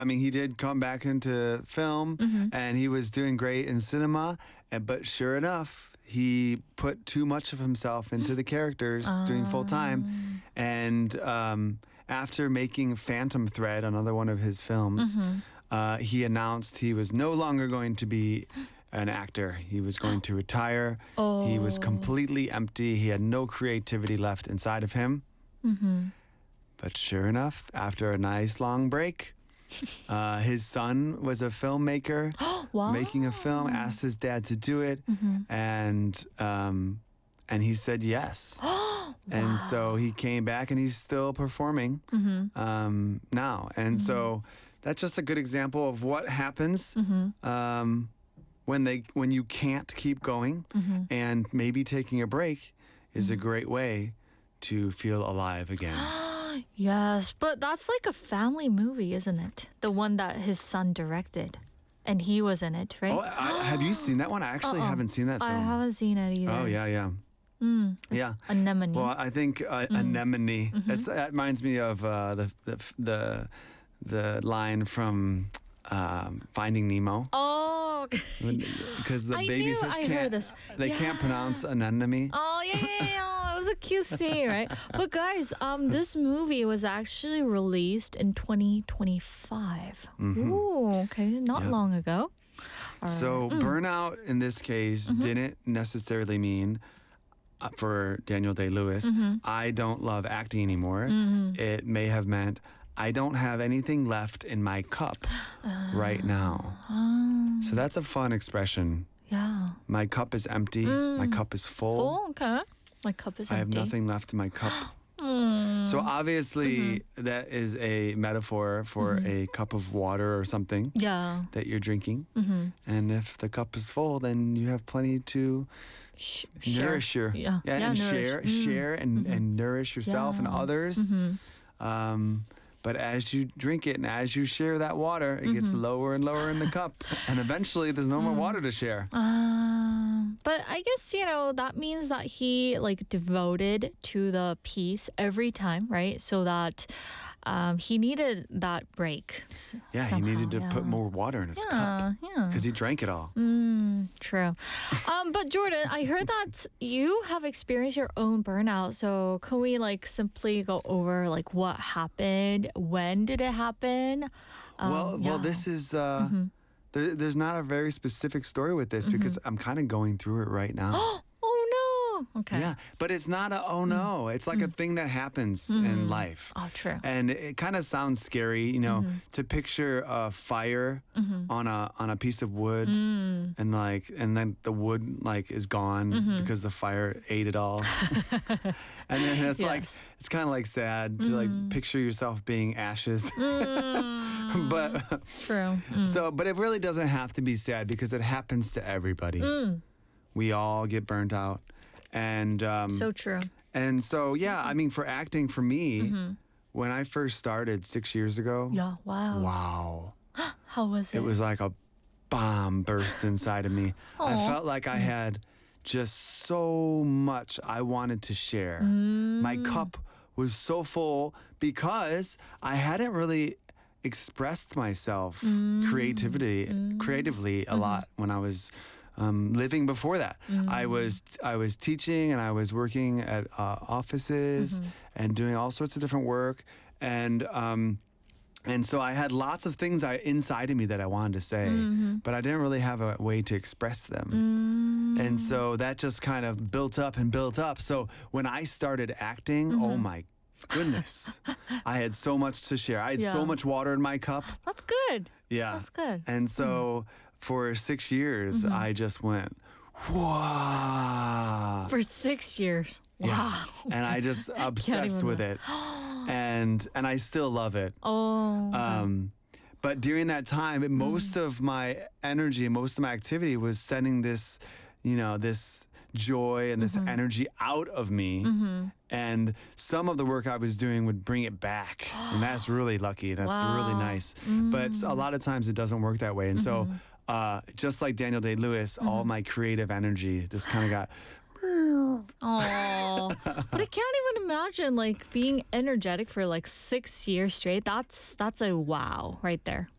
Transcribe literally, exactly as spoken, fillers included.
I mean, he did come back into film, Mm-hmm. and he was doing great in cinema. And but sure enough, he put too much of himself into the characters doing full time. And um, after making Phantom Thread, another one of his films, Mm-hmm. uh, he announced he was no longer going to be an actor. He was going to retire. He was Oh. completely empty. He had no creativity left inside of him. Mm-hmm. But sure enough, after a nice long break, uh, his son was a filmmaker Wow. making a film, asked his dad to do it, and um, and he said yes. And so he came back, and he's still performing um, now. And so that's just a good example of what happens um, when they when you can't keep going, and maybe taking a break is a great way to feel alive again. Yes, but that's like a family movie, isn't it? The one that his son directed. And he was in it, right? Oh, I, have you seen that one? I actually Uh-uh. haven't seen that film. I haven't seen it either. Oh yeah, yeah, Mm, yeah. Anemone. Well, I think uh, anemone. It's, that reminds me of uh, the, the the the line from um, Finding Nemo, oh, because the I baby knew fish I can't. heard this. They can't Yeah. pronounce anemone. oh yeah, yeah, yeah. It was a cute scene, right? But guys, um, this movie was actually released in twenty twenty-five. Ooh, okay, not Yeah. long ago. All So right. burnout in this case didn't necessarily mean uh, for Daniel Day-Lewis, I don't love acting anymore. It may have meant I don't have anything left in my cup right now. Um, So that's a fun expression. yeah. My cup is empty. My cup is full. Oh, okay. My cup is I have empty. nothing left in my cup. Mm. So obviously that is a metaphor for a cup of water or something Yeah. that you're drinking. Mm-hmm. And if the cup is full, then you have plenty to Sh- nourish your Yeah. Yeah, and nourish. share Mm. share and, and nourish yourself and Yeah. others. Mhm. Um, but as you drink it and as you share that water, it gets Mm-hmm. lower and lower in the cup, and eventually there's no more Mm. water to share. Um, but I guess, you know, that means that he like devoted to the piece every time, right? So that um, he needed that break. s- Yeah, somehow, he needed to put yeah. more water in his cup Yeah, yeah. because he drank it all. Mm, true. um, but Jordan, I heard that you have experienced your own burnout. So can we like simply go over like what happened? When did it happen? Um, well, well, yeah. Mm-hmm. this is. Uh, there, there's not a very specific story with this because I'm kind of going through it right now. Oh no. Okay. Yeah, but it's not a oh no. It's like a thing that happens in life. Oh, true. And it kind of sounds scary, you know, to picture a fire on a on a piece of wood, and like, and then the wood like is gone because the fire ate it all, and then it's like Yes. it's kind of like sad to like picture yourself being ashes, but True. Mm. so but it really doesn't have to be sad because it happens to everybody. We all get burnt out, and um, So true. and so, yeah, I mean, for acting, for me, when I first started six years ago, Yeah. Wow. wow, How was it? it was like a bomb burst inside of me. I Aw. felt like I had just so much I wanted to share. My cup was so full because I hadn't really expressed myself creativity creatively a lot when I was um, living before that. I was I was teaching and I was working at uh, offices and doing all sorts of different work, and um, and so I had lots of things I, inside of me that I wanted to say, but I didn't really have a way to express them. And so that just kind of built up and built up. So when I started acting, oh my goodness, I had so much to share. I had Yeah. so much water in my cup. That's good. Yeah. That's good. And so for six years, I just went, wow. For six years. Yeah. Wow. And I just obsessed even with it. And and I still love it. Oh. Um, but during that time, it- most Mm. of my energy, most of my activity was sending this, you know, this joy and this Mm-hmm. energy out of me. And some of the work I was doing would bring it back. And that's really lucky. That's really Wow. nice. But a lot of times it doesn't work that way. And so, Mm-hmm. uh, just like Daniel Day-Lewis, all my creative energy just kind of got. Oh, but I can't even imagine like being energetic for like six years straight. That's that's a wow right there.